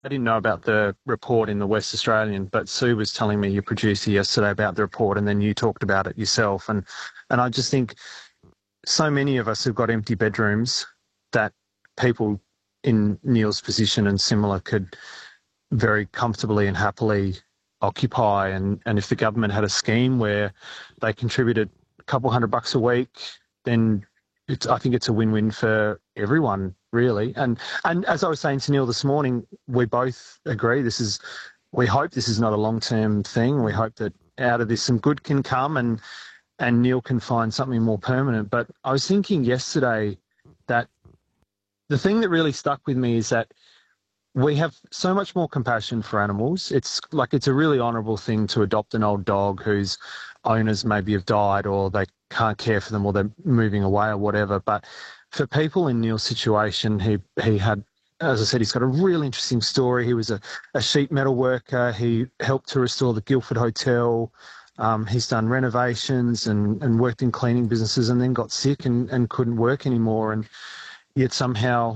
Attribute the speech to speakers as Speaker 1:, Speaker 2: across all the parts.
Speaker 1: I didn't know about the report in the West Australian, but Sue was telling me, your producer, yesterday about the report, and then you talked about it yourself. And I just think so many of us have got empty bedrooms that people in Neil's position and similar could very comfortably and happily occupy. And if the government had a scheme where they contributed a couple $100 a week, then I think it's a win-win for everyone, really. And as I was saying to Neil this morning, we both agree we hope this is not a long-term thing. We hope that out of this some good can come and Neil can find something more permanent. But I was thinking yesterday that the thing that really stuck with me is that we have so much more compassion for animals. It's a really honourable thing to adopt an old dog whose owners maybe have died or they can't care for them or they're moving away or whatever. But for people in Neil's situation, he had, as I said, he's got a really interesting story. He was a sheet metal worker. He helped to restore the Guildford Hotel. He's done renovations and worked in cleaning businesses and then got sick and couldn't work anymore. And yet somehow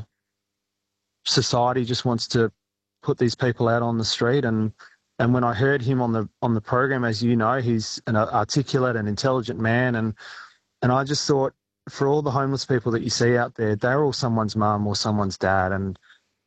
Speaker 1: society just wants to put these people out on the street. And when I heard him on the program, as you know, he's an articulate and intelligent man. And I just thought, for all the homeless people that you see out there, they're all someone's mum or someone's dad. And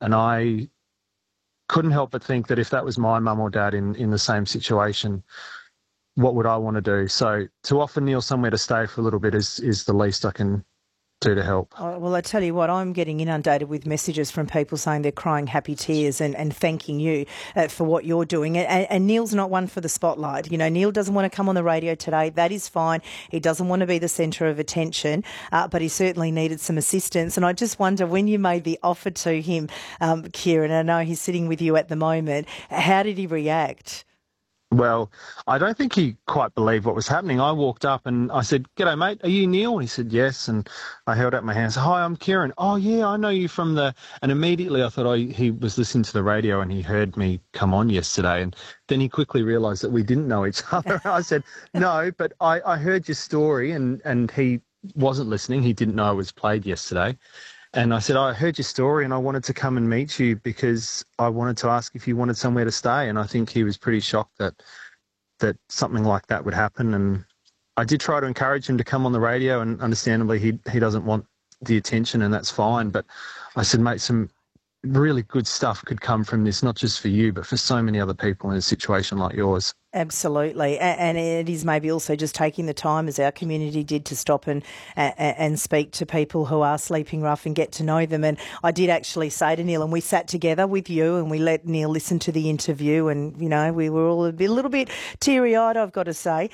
Speaker 1: I couldn't help but think that if that was my mum or dad in the same situation, what would I want to do? So to offer Neil somewhere to stay for a little bit is the least I can do to help.
Speaker 2: Oh, well, I tell you what, I'm getting inundated with messages from people saying they're crying happy tears and thanking you for what you're doing. And Neil's not one for the spotlight. You know, Neil doesn't want to come on the radio today. That is fine. He doesn't want to be the centre of attention, but he certainly needed some assistance. And I just wonder, when you made the offer to him, Kieran, I know he's sitting with you at the moment, how did he react?
Speaker 1: Well, I don't think he quite believed what was happening. I walked up and I said, "G'day, mate. Are you Neil?" And he said, "Yes." And I held out my hand and said, "Hi, I'm Kieran." "Oh, yeah, I know you from the..." And immediately I thought he was listening to the radio and he heard me come on yesterday. And then he quickly realised that we didn't know each other. I said, "No, but I heard your story." And he wasn't listening. He didn't know it was played yesterday. And I said, "I heard your story and I wanted to come and meet you because I wanted to ask if you wanted somewhere to stay." And I think he was pretty shocked that something like that would happen. And I did try to encourage him to come on the radio, and understandably he doesn't want the attention, and that's fine. But I said, "Mate, some really good stuff could come from this, not just for you, but for so many other people in a situation like yours."
Speaker 2: Absolutely. And it is maybe also just taking the time, as our community did, to stop and speak to people who are sleeping rough and get to know them. And I did actually say to Neil, and we sat together with you and we let Neil listen to the interview, and, you know, we were all a little bit teary-eyed, I've got to say.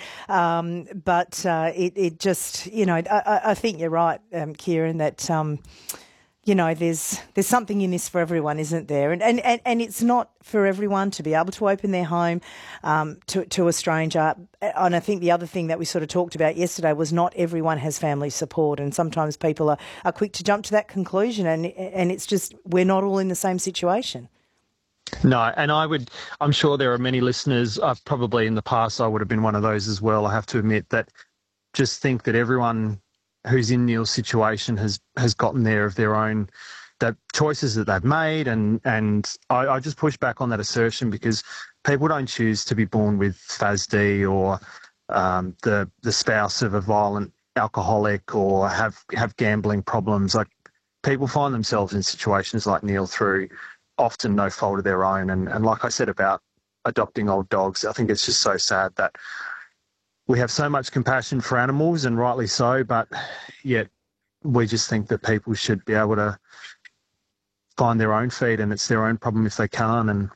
Speaker 2: But it just, you know, I think you're right, Kieran, that... you know, there's something in this for everyone, isn't there? And it's not for everyone to be able to open their home to a stranger. And I think the other thing that we sort of talked about yesterday was not everyone has family support, and sometimes people are quick to jump to that conclusion, and it's just we're not all in the same situation.
Speaker 1: No, and I'm sure there are many listeners, probably in the past I would have been one of those as well, I have to admit, that just think that everyone who's in Neil's situation has gotten there of their own, the choices that they've made, and I just push back on that assertion, because people don't choose to be born with FASD or the spouse of a violent alcoholic or have gambling problems. Like, people find themselves in situations like Neil through often no fault of their own, and like I said about adopting old dogs, I think it's just so sad that we have so much compassion for animals, and rightly so, but yet we just think that people should be able to find their own feet, and it's their own problem if they can't. And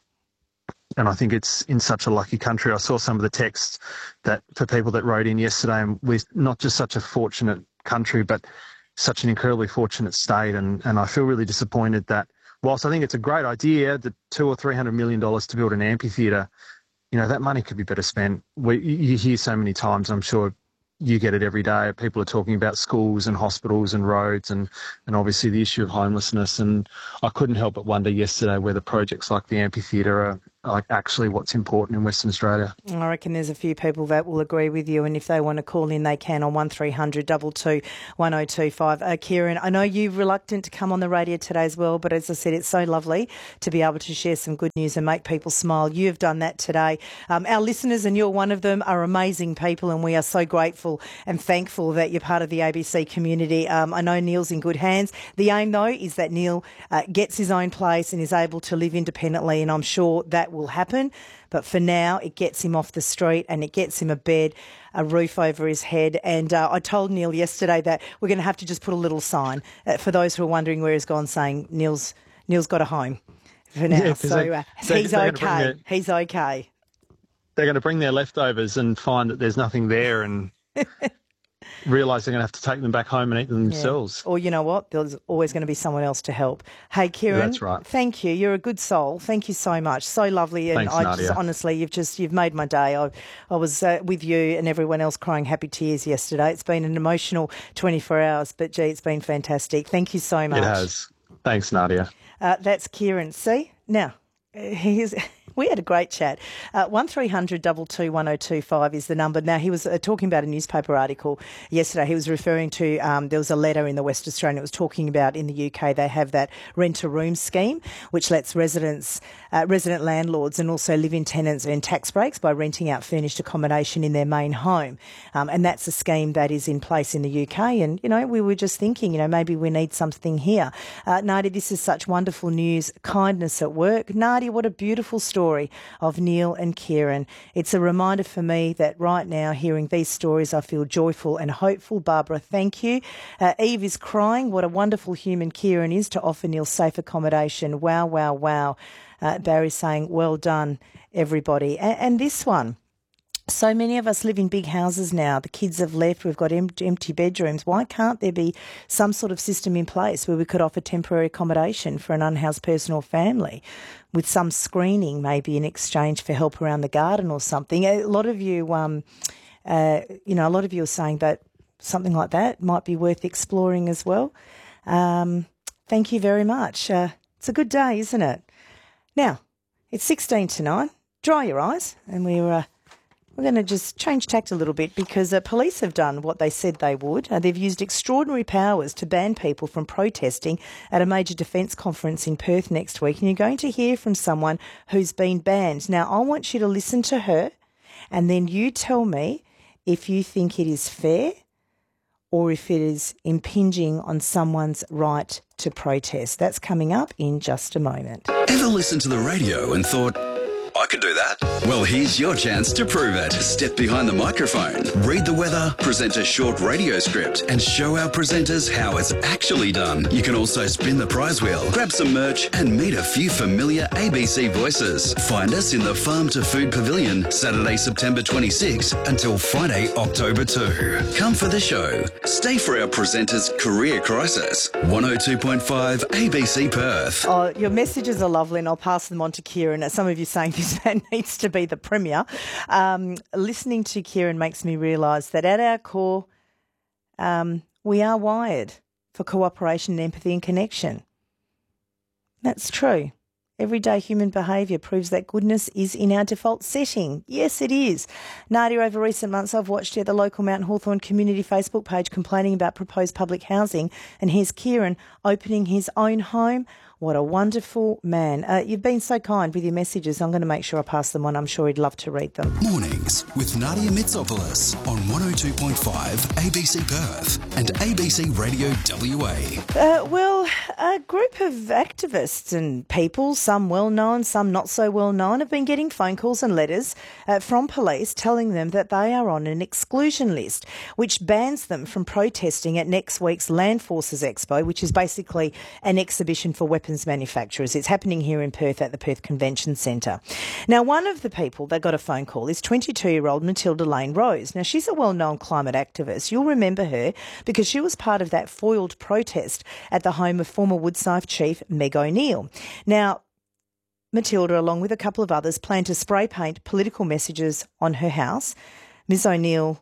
Speaker 1: I think it's in such a lucky country. I saw some of the texts that for people that wrote in yesterday, and we're not just such a fortunate country, but such an incredibly fortunate state. And I feel really disappointed that whilst I think it's a great idea, the $200 or $300 million to build an amphitheatre, you know, that money could be better spent. You hear so many times, I'm sure you get it every day, people are talking about schools and hospitals and roads and obviously the issue of homelessness. And I couldn't help but wonder yesterday whether projects like the amphitheatre like actually what's important in Western Australia.
Speaker 2: I reckon there's a few people that will agree with you, and if they want to call in, they can on 1300 22 1025. Kieran, I know you're reluctant to come on the radio today as well, but as I said, it's so lovely to be able to share some good news and make people smile. You have done that today. Our listeners, and you're one of them, are amazing people, and we are so grateful and thankful that you're part of the ABC community. I know Neil's in good hands. The aim, though, is that Neil gets his own place and is able to live independently, and I'm sure that will happen. But for now, it gets him off the street and it gets him a bed, a roof over his head. And I told Neil yesterday that we're going to have to just put a little sign for those who are wondering where he's gone, saying Neil's got a home for now. Yeah, he's okay. He's okay.
Speaker 1: They're going to bring their leftovers and find that there's nothing there and realise they're going to have to take them back home and eat them themselves.
Speaker 2: Or you know what? There's always going to be someone else to help. Hey, Kieran.
Speaker 1: That's right.
Speaker 2: Thank you. You're a good soul. Thank you so much. So lovely. And
Speaker 1: Thanks, Nadia.
Speaker 2: Honestly, you've made my day. I was with you and everyone else crying happy tears yesterday. It's been an emotional 24 hours, but gee, it's been fantastic. Thank you so much.
Speaker 1: It has. Thanks, Nadia.
Speaker 2: That's Kieran. See? Now, we had a great chat. 1300 22 1025 is the number. Now, he was talking about a newspaper article yesterday. He was referring to, there was a letter in the West Australian. It was talking about in the UK they have that rent-a-room scheme, which lets resident landlords and also live-in tenants earn tax breaks by renting out furnished accommodation in their main home. And that's a scheme that is in place in the UK. And, we were just thinking, maybe we need something here. Nadia, this is such wonderful news. Kindness at work. Nadia, what a beautiful story of Neil and Kieran. It's a reminder for me that right now, hearing these stories, I feel joyful and hopeful. Barbara, thank you. Eve is crying. What a wonderful human Kieran is to offer Neil safe accommodation. Wow, wow, wow. Barry's saying, well done, everybody. And this one. So many of us live in big houses now. The kids have left. We've got empty bedrooms. Why can't there be some sort of system in place where we could offer temporary accommodation for an unhoused person or family with some screening, maybe in exchange for help around the garden or something? A lot of you, are saying that something like that might be worth exploring as well. Thank you very much. It's a good day, isn't it? Now, it's 16 to 9. Dry your eyes, and we're going to just change tact a little bit because police have done what they said they would. They've used extraordinary powers to ban people from protesting at a major defence conference in Perth next week. And you're going to hear from someone who's been banned. Now, I want you to listen to her and then you tell me if you think it is fair or if it is impinging on someone's right to protest. That's coming up in just a moment.
Speaker 3: Ever listened to the radio and thought, I could do that? Well, here's your chance to prove it. Step behind the microphone, read the weather, present a short radio script, and show our presenters how it's actually done. You can also spin the prize wheel, grab some merch, and meet a few familiar ABC voices. Find us in the Farm to Food Pavilion, Saturday, September 26 until Friday, October 2. Come for the show. Stay for our presenters' career crisis. 102.5 ABC Perth.
Speaker 2: Oh, your messages are lovely, and I'll pass them on to Kieran. Some of you saying this man needs to be the Premier. Listening to Kieran makes me realise that at our core, we are wired for cooperation, empathy and connection. That's true. Everyday human behaviour proves that goodness is in our default setting. Yes, it is. Nadia, over recent months, I've watched you at the local Mount Hawthorn community Facebook page complaining about proposed public housing, and here's Kieran opening his own home. What a wonderful man. You've been so kind with your messages. I'm going to make sure I pass them on. I'm sure he'd love to read them.
Speaker 3: Mornings with Nadia Mitsopoulos on 102.5 ABC Perth and ABC Radio WA.
Speaker 2: Well, a group of activists and people, some well-known, some not so well-known, have been getting phone calls and letters from police telling them that they are on an exclusion list, which bans them from protesting at next week's Land Forces Expo, which is basically an exhibition for weapons manufacturers. It's happening here in Perth at the Perth Convention Centre. Now, one of the people that got a phone call is 22-year-old Matilda Lane Rose. Now, she's a well-known climate activist. You'll remember her because she was part of that foiled protest at the home of former Woodside Chief Meg O'Neill. Now, Matilda, along with a couple of others, planned to spray paint political messages on her house. Ms O'Neill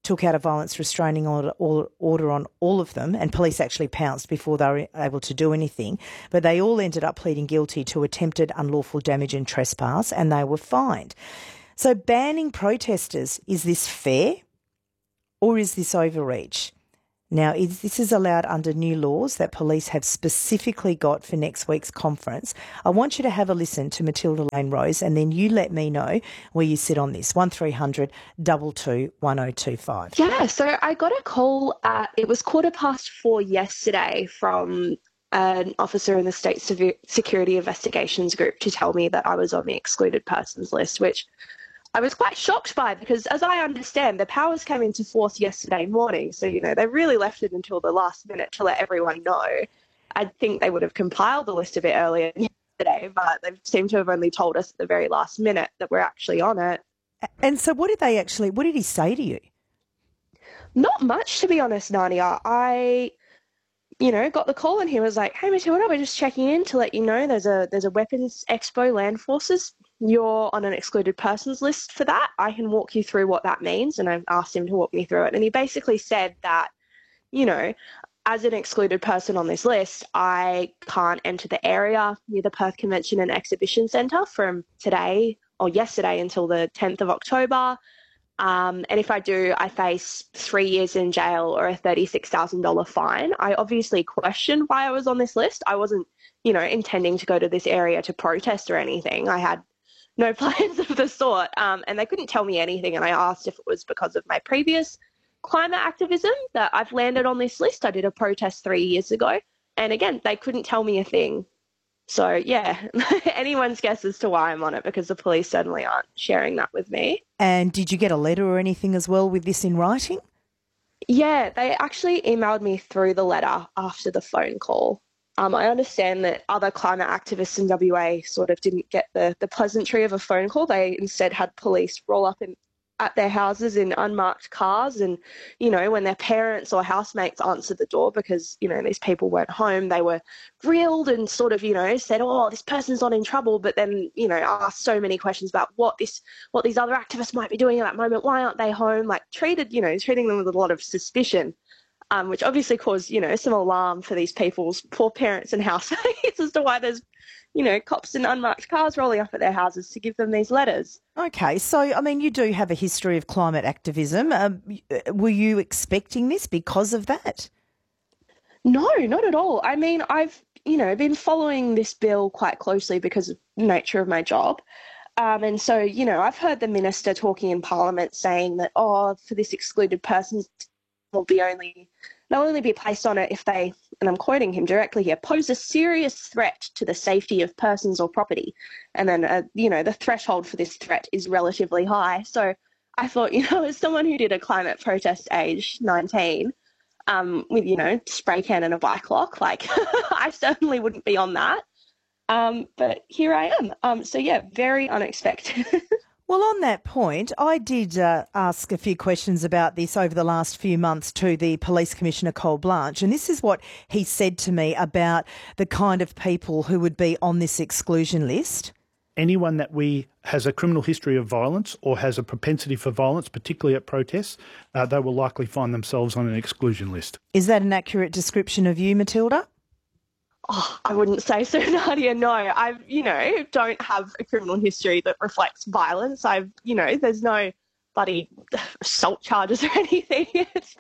Speaker 2: took out a violence restraining order on all of them, and police actually pounced before they were able to do anything. But they all ended up pleading guilty to attempted unlawful damage and trespass, and they were fined. So banning protesters, is this fair or is this overreach? Now, this is allowed under new laws that police have specifically got for next week's conference. I want you to have a listen to Matilda Lane Rose, and then you let me know where you sit on this. 1300 22 1025.
Speaker 4: Yeah, so I got a call it was 4:15 yesterday from an officer in the State Security Investigations Group to tell me that I was on the excluded persons list, which I was quite shocked by, because as I understand, the powers came into force yesterday morning. So, they really left it until the last minute to let everyone know. I think they would have compiled the list a bit earlier yesterday, but they seem to have only told us at the very last minute that we're actually on it.
Speaker 2: And so what did he say to you?
Speaker 4: Not much, to be honest, Nadia. I got the call and he was like, "Hey, Matilda, we're just checking in to let you know there's a weapons expo, land forces. You're on an excluded persons list for that. I can walk you through what that means." And I asked him to walk me through it. And he basically said that, as an excluded person on this list, I can't enter the area near the Perth Convention and Exhibition Centre from yesterday until the 10th of October. And if I do, I face 3 years in jail or a $36,000 fine. I obviously questioned why I was on this list. I wasn't, intending to go to this area to protest or anything. I had no plans of the sort. And they couldn't tell me anything. And I asked if it was because of my previous climate activism that I've landed on this list. I did a protest 3 years ago. And again, they couldn't tell me a thing. So, yeah, anyone's guess as to why I'm on it, because the police certainly aren't sharing that with me.
Speaker 2: And did you get a letter or anything as well with this in writing?
Speaker 4: Yeah, they actually emailed me through the letter after the phone call. I understand that other climate activists in WA sort of didn't get the pleasantry of a phone call. They instead had police roll up at their houses in unmarked cars, and, when their parents or housemates answered the door because, these people weren't home, they were grilled and sort of, said, "Oh, this person's not in trouble," but then, asked so many questions about what these other activists might be doing at that moment. Why aren't they home? Like treating them with a lot of suspicion. Which obviously caused, some alarm for these people's poor parents and housemates as to why there's, cops in unmarked cars rolling up at their houses to give them these letters.
Speaker 2: Okay, so, you do have a history of climate activism. Were you expecting this because of that?
Speaker 4: No, not at all. I've, been following this bill quite closely because of the nature of my job. And so, I've heard the minister talking in Parliament saying that, for this excluded persons, they'll only be placed on it if they, and I'm quoting him directly here, pose a serious threat to the safety of persons or property. And then, the threshold for this threat is relatively high. So I thought, as someone who did a climate protest age 19, with, spray can and a bike lock, like I certainly wouldn't be on that. But here I am. So yeah, very unexpected.
Speaker 2: Well, on that point, I did ask a few questions about this over the last few months to the Police Commissioner, Cole Blanche, and this is what he said to me about the kind of people who would be on this exclusion list.
Speaker 5: Anyone that has a criminal history of violence or has a propensity for violence, particularly at protests, they will likely find themselves on an exclusion list.
Speaker 2: Is that an accurate description of you, Matilda?
Speaker 4: Oh, I wouldn't say so, Nadia. No, I, don't have a criminal history that reflects violence. There's no bloody assault charges or anything. It's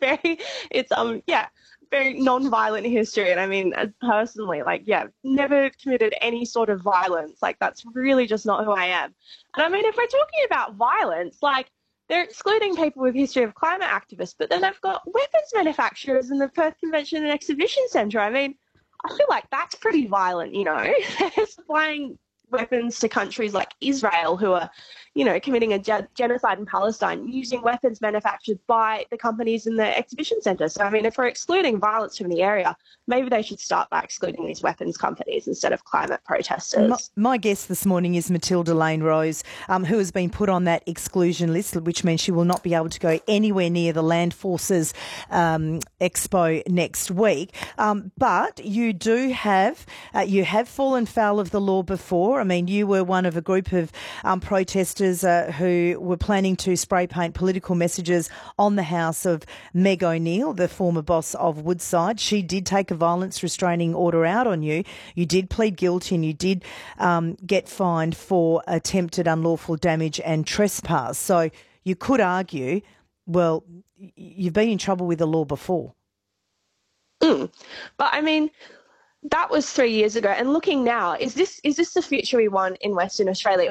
Speaker 4: very non-violent history. And personally, never committed any sort of violence. That's really just not who I am. And if we're talking about violence, they're excluding people with history of climate activists, but then they've got weapons manufacturers in the Perth Convention and Exhibition Centre. I feel like that's pretty violent, They're supplying weapons to countries like Israel who are, committing a genocide in Palestine using weapons manufactured by the companies in the exhibition centre. So, if we're excluding violence from the area, maybe they should start by excluding these weapons companies instead of climate protesters.
Speaker 2: My guest this morning is Matilda Lane Rose, who has been put on that exclusion list, which means she will not be able to go anywhere near the Land Forces Expo next week. But you do have fallen foul of the law before. before. I mean, you were one of a group of protesters who were planning to spray paint political messages on the house of Meg O'Neill, the former boss of Woodside. She did take a violence restraining order out on you. You did plead guilty and you did get fined for attempted unlawful damage and trespass. So you could argue, well, you've been in trouble with the law before.
Speaker 4: But I mean, that was 3 years ago. And looking now, is this the future we want in Western Australia?